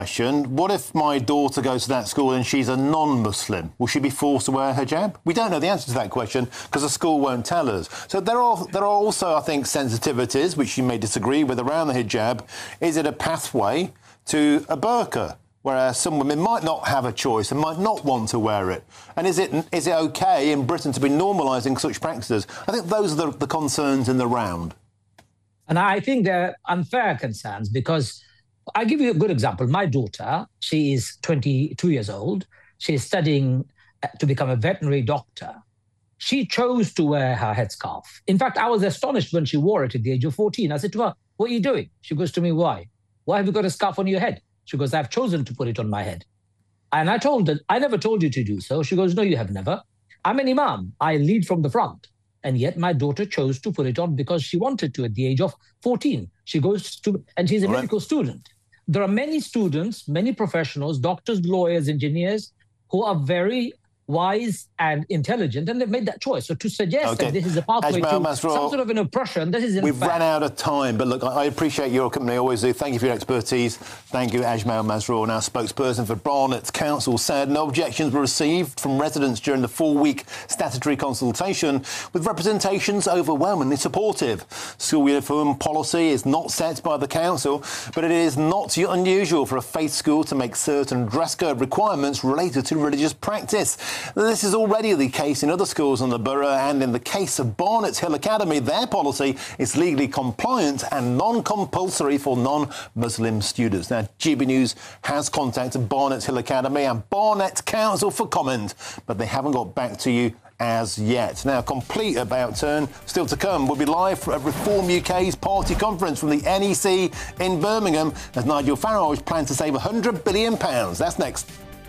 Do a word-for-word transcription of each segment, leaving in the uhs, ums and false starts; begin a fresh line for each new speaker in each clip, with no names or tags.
Question. What if my daughter goes to that school and she's a non-Muslim? Will she be forced to wear a hijab? We don't know the answer to that question because the school won't tell us. So there are there are also, I think, sensitivities which you may disagree with around the hijab. Is it a pathway to a burqa, whereas some women might not have a choice and might not want to wear it? And is it is it OK in Britain to be normalising such practices? I think those are the, the concerns in the round.
And I think they're unfair concerns because I'll give you a good example. My daughter, she is twenty-two years old. She is studying to become a veterinary doctor. She chose to wear her headscarf. In fact, I was astonished when she wore it at the age of fourteen. I said to her, what are you doing? She goes to me, why? Why have you got a scarf on your head? She goes, I've chosen to put it on my head. And I told her, I never told you to do so. She goes, no, you have never. I'm an imam. I lead from the front. And yet my daughter chose to put it on because she wanted to at the age of fourteen. She goes to, and she's a
All
medical
right.
student. There are many students, many professionals, doctors, lawyers, engineers, who are very wise and intelligent, and they've made that choice. So to suggest
Okay.
that this is a pathway
Ajmal
to
Masroor,
some sort of an oppression, this is
We've
unfair.
ran out of time, but look, I appreciate your company, I always do. Thank you for your expertise. Thank you, Ajmal Masroor, now spokesperson for Barnet Council, said no objections were received from residents during the four-week statutory consultation, with representations overwhelmingly supportive. School uniform policy is not set by the council, but it is not unusual for a faith school to make certain dress code requirements related to religious practice. This is already the case in other schools in the borough, and in the case of Barnet Hill Academy, their policy is legally compliant and non-compulsory for non-Muslim students. Now, G B News has contacted Barnet Hill Academy and Barnet Council for comment, but they haven't got back to you as yet. Now, complete About Turn still to come. We'll be live at Reform U K's party conference from the N E C in Birmingham as Nigel Farage plans to save one hundred billion pounds. That's next.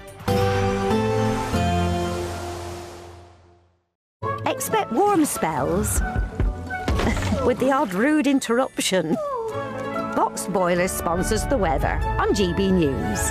Expect warm spells with the odd rude interruption. Box Boilers sponsors the weather on G B News.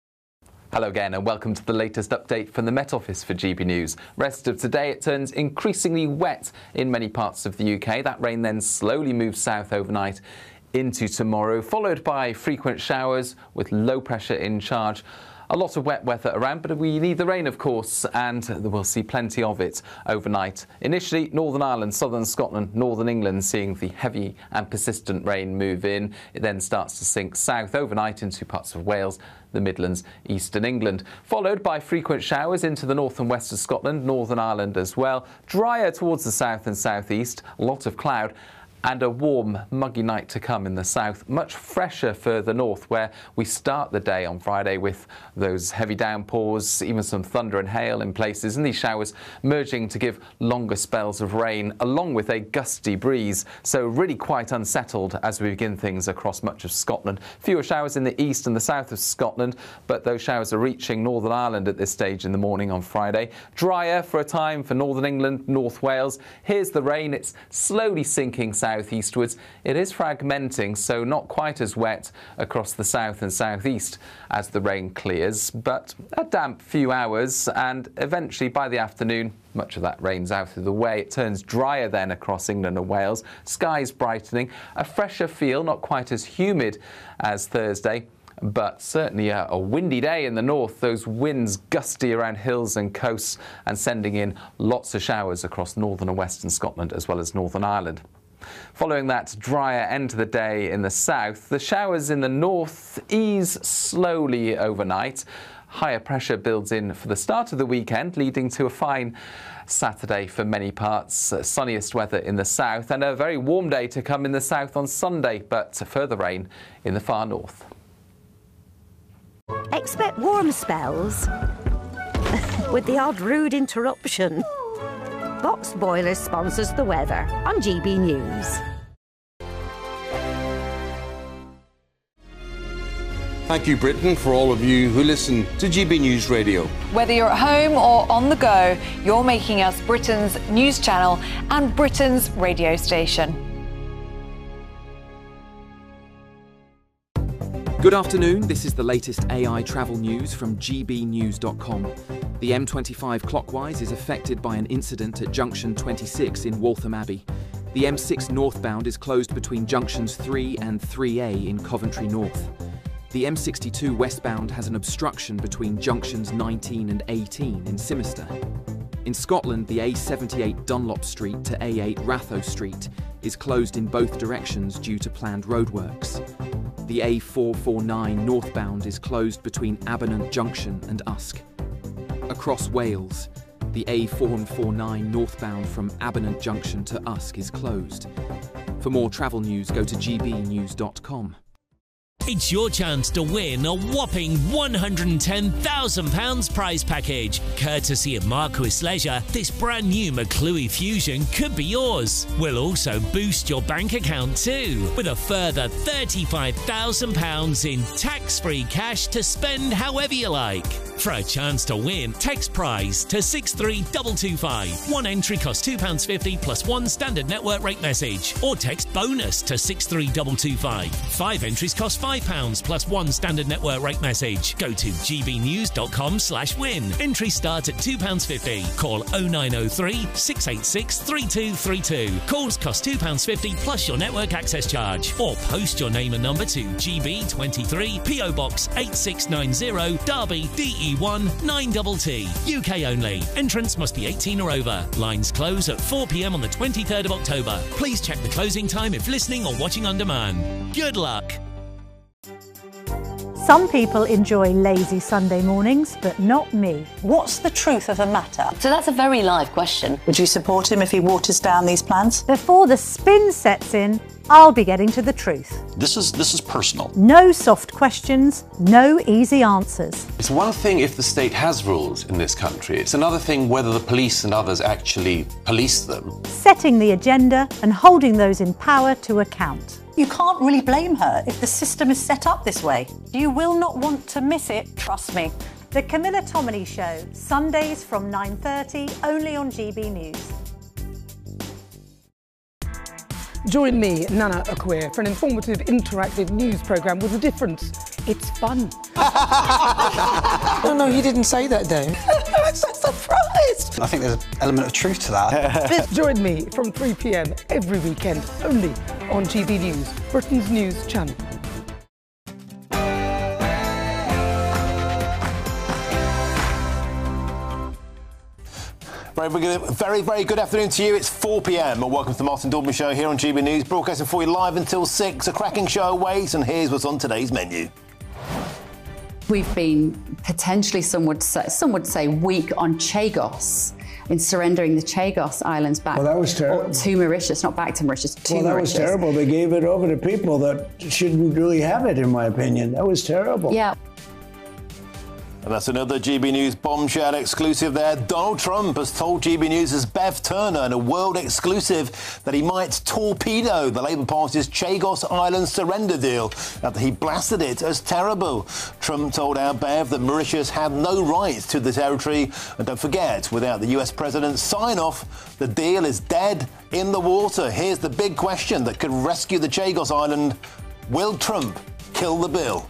Hello again and welcome to the latest update from the Met Office for G B News. Rest of today it turns increasingly wet in many parts of the U K. That rain then slowly moves south overnight into tomorrow, followed by frequent showers with low pressure in charge. A lot of wet weather around, but we need the rain, of course, and we'll see plenty of it overnight. Initially, Northern Ireland, southern Scotland, northern England seeing the heavy and persistent rain move in. It then starts to sink south overnight into parts of Wales, the Midlands, eastern England, followed by frequent showers into the north and west of Scotland, Northern Ireland as well. Drier towards the south and southeast, a lot of cloud, and a warm, muggy night to come in the south. Much fresher further north, where we start the day on Friday with those heavy downpours, even some thunder and hail in places, and these showers merging to give longer spells of rain, along with a gusty breeze. So really quite unsettled as we begin things across much of Scotland. Fewer showers in the east and the south of Scotland, but those showers are reaching Northern Ireland at this stage in the morning on Friday. Drier for a time for Northern England, North Wales. Here's the rain. It's slowly sinking south. Southeastwards. It is fragmenting, so not quite as wet across the south and southeast as the rain clears, but a damp few hours, and eventually by the afternoon much of that rain's out of the way. It turns drier then across England and Wales. Skies brightening, a fresher feel, not quite as humid as Thursday, but certainly a, a windy day in the north. Those winds gusty around hills and coasts and sending in lots of showers across northern and western Scotland as well as Northern Ireland. Following that drier end to the day in the south, the showers in the north ease slowly overnight. Higher pressure builds in for the start of the weekend, leading to a fine Saturday for many parts. Uh, sunniest weather in the south and a very warm day to come in the south on Sunday, but further rain in the far north.
Expect warm spells with the odd rude interruption. Box Boilers sponsors the weather on G B News.
Thank you, Britain, for all of you who listen to G B News Radio.
Whether you're at home or on the go, you're making us Britain's news channel and Britain's radio station.
Good afternoon, this is the latest A I travel news from G B news dot com. The M twenty-five clockwise is affected by an incident at junction twenty-six in Waltham Abbey. The M six northbound is closed between junctions three and three A in Coventry North. The M sixty-two westbound has an obstruction between junctions nineteen and eighteen in Simister. In Scotland, the A seventy-eight Dunlop Street to A eight Ratho Street is closed in both directions due to planned roadworks. The A four forty-nine northbound is closed between Abernant Junction and Usk. Across Wales, the A four forty-nine northbound from Abernant Junction to Usk is closed. For more travel news, go to g b news dot com.
It's your chance to win a whopping one hundred ten thousand pounds prize package. Courtesy of Marquis Leisure, this brand new McClue Fusion could be yours. We'll also boost your bank account too, with a further thirty-five thousand pounds in tax-free cash to spend however you like. For a chance to win, text prize to six three two two five. One entry costs two pounds fifty plus one standard network rate message. Or text bonus to six three two two five. Five entries cost five pounds plus one standard network rate message. Go to g b news dot com slash win. Entries start at two pounds fifty. Call oh nine oh three, six eight six, three two three two. Calls cost two pounds fifty plus your network access charge. Or post your name and number to G B twenty-three, P O Box eight six nine zero, Derby, D E one nine T T. U K only. Entrance must be eighteen or over. Lines close at four p m on the twenty-third of October. Please check the closing time if listening or watching on demand. Good luck.
Some people enjoy lazy Sunday mornings, but not me.
What's the truth of the matter?
So that's a very live question.
Would you support him if he waters down these plans?
Before the spin sets in, I'll be getting to the truth.
This is this is personal.
No soft questions, no easy answers.
It's one thing if the state has rules in this country. It's another thing whether the police and others actually police them.
Setting the agenda and holding those in power to account.
You can't really blame her if the system is set up this way. You will not want to miss it, trust me.
The Camilla Tominey Show, Sundays from nine thirty, only on G B News.
Join me, Nana Akwe, for an informative, interactive news programme with a difference. It's fun.
No, no, he didn't say that, though.
I'm so surprised.
I think there's an element of truth to that.
Join me from three p m every weekend, only on G B News, Britain's news channel.
Very, very, good, very, very good afternoon to you. It's four p m and welcome to the Martin Daubney Show here on G B News, broadcasting for you live until six. A cracking show awaits, and here's what's on today's menu.
We've been potentially, some would say, some would say weak on Chagos, in surrendering the Chagos Islands back
well, that was terrible.
to Mauritius, not back to Mauritius, to
well, that
Mauritius.
was terrible. They gave it over to people that shouldn't really have it, in my opinion. That was terrible.
Yeah.
And that's another G B News bombshell exclusive there. Donald Trump has told G B News' Bev Turner in a world exclusive that he might torpedo the Labour Party's Chagos Island surrender deal after he blasted it as terrible. Trump told our Bev that Mauritius had no rights to the territory. And don't forget, without the U S president's sign-off, the deal is dead in the water. Here's the big question that could rescue the Chagos Island. Will Trump kill the bill?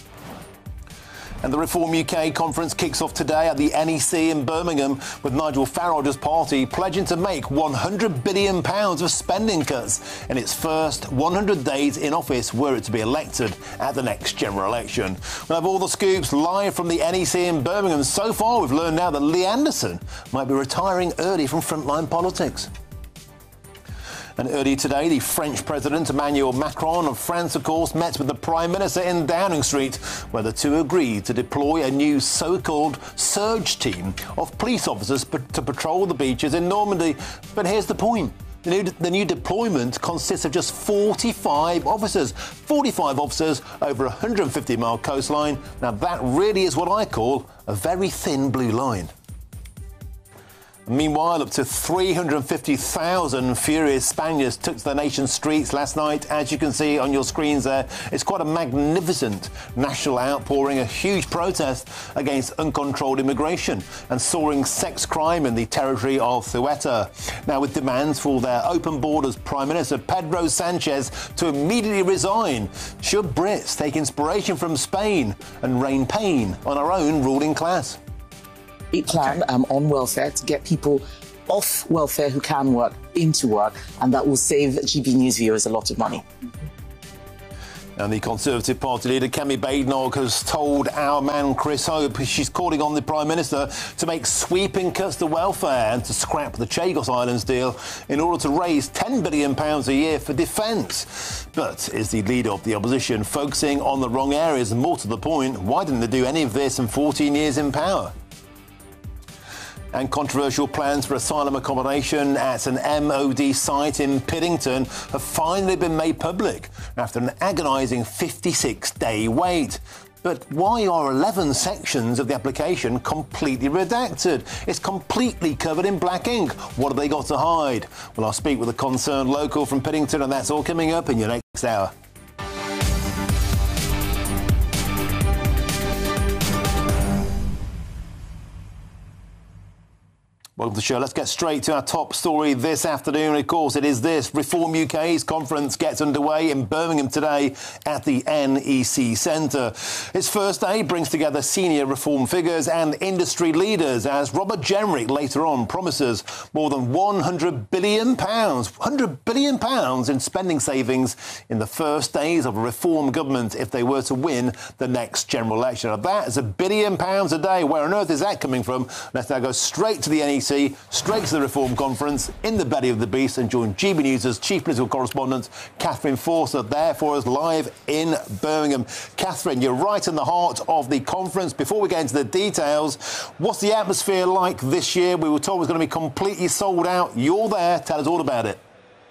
And the Reform U K conference kicks off today at the N E C in Birmingham, with Nigel Farage's party pledging to make one hundred billion pounds of spending cuts in its first one hundred days in office were it to be elected at the next general election. We'll have all the scoops live from the N E C in Birmingham. So far, we've learned now that Lee Anderson might be retiring early from frontline politics. And earlier today, the French President Emmanuel Macron of France, of course, met with the Prime Minister in Downing Street, where the two agreed to deploy a new so-called surge team of police officers to patrol the beaches in Normandy. But here's the point. The new, the new deployment consists of just forty-five officers. forty-five officers over a one hundred fifty mile coastline. Now, that really is what I call a very thin blue line. Meanwhile, up to three hundred fifty thousand furious Spaniards took to the nation's streets last night. As you can see on your screens there, it's quite a magnificent national outpouring, a huge protest against uncontrolled immigration and soaring sex crime in the territory of Ceuta. Now, with demands for their open borders, Prime Minister Pedro Sanchez to immediately resign. Should Brits take inspiration from Spain and rain pain on our own ruling class?
plan um, on welfare to get people off welfare who can work into work, and that will save G B News viewers a lot of money.
And the Conservative Party leader, Kemi Badenoch, has told our man Chris Hope she's calling on the Prime Minister to make sweeping cuts to welfare and to scrap the Chagos Islands deal in order to raise ten billion pounds a year for defence. But is the leader of the opposition focusing on the wrong areas? And more to the point, why didn't they do any of this in fourteen years in power? And controversial plans for asylum accommodation at an M O D site in Piddington have finally been made public after an agonising fifty-six day wait. But why are eleven sections of the application completely redacted? It's completely covered in black ink. What have they got to hide? Well, I'll speak with a concerned local from Piddington, and that's all coming up in your next hour. Welcome to the show. Let's get straight to our top story this afternoon. Of course, it is this. Reform U K's conference gets underway in Birmingham today at the N E C Centre. Its first day brings together senior reform figures and industry leaders as Robert Jenrick later on promises more than one hundred billion pounds, one hundred billion pounds in spending savings in the first days of a reform government if they were to win the next general election. Now, that is a billion pounds a day. Where on earth is that coming from? Let's now go straight to the N E C, straight to the Reform Conference in the belly of the beast, and join G B News' chief political correspondent, Catherine Forster, there for us live in Birmingham. Catherine, you're right in the heart of the conference. Before we get into the details, what's the atmosphere like this year? We were told it was going to be completely sold out. You're there. Tell us all about it.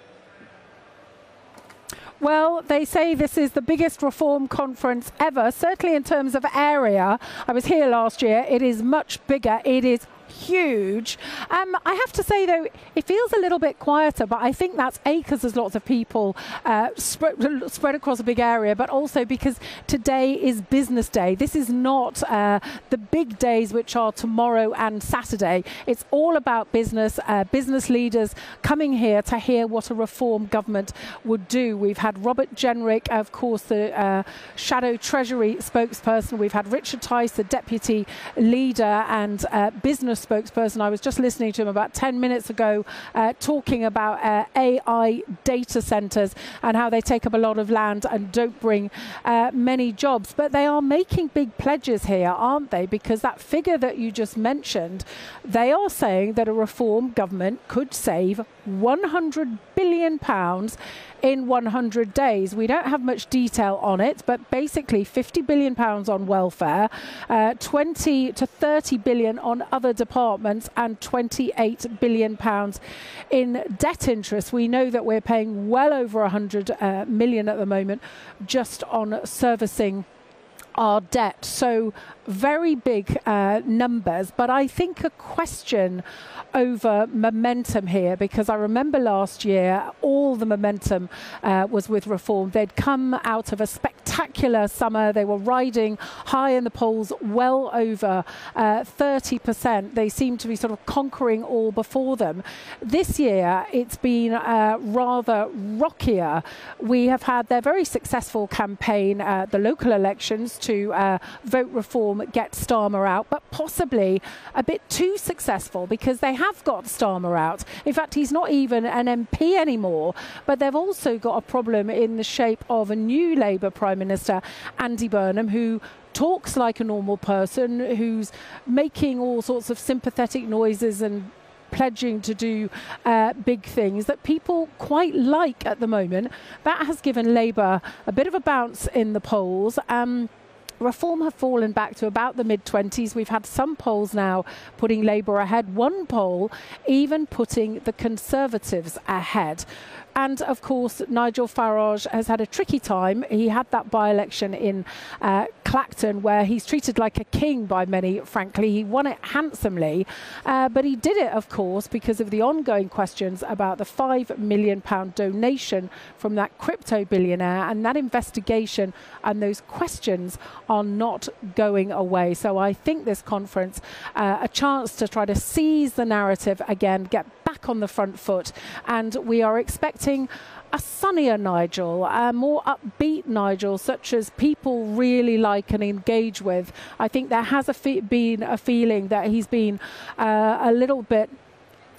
Well, they say this is the biggest reform conference ever, certainly in terms of area. I was here last year. It is much bigger. It is huge. Um, I have to say, though, it feels a little bit quieter, but I think that's A, because there's lots of people uh, spread, spread across a big area, but also because today is business day. This is not uh, the big days, which are tomorrow and Saturday. It's all about business, uh, business leaders coming here to hear what a reform government would do. We've had Robert Jenrick, of course, the uh, Shadow Treasury spokesperson. We've had Richard Tice, the deputy leader and uh, business spokesperson. I was just listening to him about ten minutes ago uh, talking about uh, A I data centres and how they take up a lot of land and don't bring uh, many jobs. But they are making big pledges here, aren't they? Because that figure that you just mentioned, they are saying that a reform government could save one hundred billion pounds in one hundred days. We don't have much detail on it, but basically fifty billion pounds on welfare, uh, twenty to thirty billion on other departments, and twenty-eight billion pounds in debt interest. We know that we're paying well over one hundred uh, million at the moment just on servicing our debt. So very big uh, numbers, but I think a question over momentum here, because I remember last year all the momentum uh, was with reform. They'd come out of a spectacular summer. They were riding high in the polls, well over uh, thirty percent. They seemed to be sort of conquering all before them. This year it's been uh, rather rockier. We have had their very successful campaign at the local elections to uh, vote reform, get Starmer out, but possibly a bit too successful because they have got Starmer out. In fact, he's not even an M P anymore, but they've also got a problem in the shape of a new Labour Prime Minister, Andy Burnham, who talks like a normal person, who's making all sorts of sympathetic noises and pledging to do uh, big things that people quite like at the moment. That has given Labour a bit of a bounce in the polls. Um, Reform have fallen back to about the mid twenties. We've had some polls now putting Labour ahead. One poll even putting the Conservatives ahead. And, of course, Nigel Farage has had a tricky time. He had that by-election in uh, Clacton where he's treated like a king by many, frankly. He won it handsomely. Uh, but he did it, of course, because of the ongoing questions about the five million pound donation from that crypto billionaire. And that investigation and those questions are not going away. So I think this conference, uh, a chance to try to seize the narrative again, get back on the front foot. And we are expecting a sunnier Nigel, a more upbeat Nigel, such as people really like and engage with. I think there has a fe- been a feeling that he's been uh, a little bit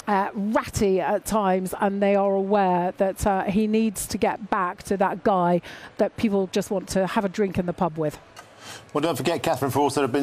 uh, ratty at times, and they are aware that uh, he needs to get back to that guy that people just want to have a drink in the pub with.
Well, don't forget, Catherine, for also have been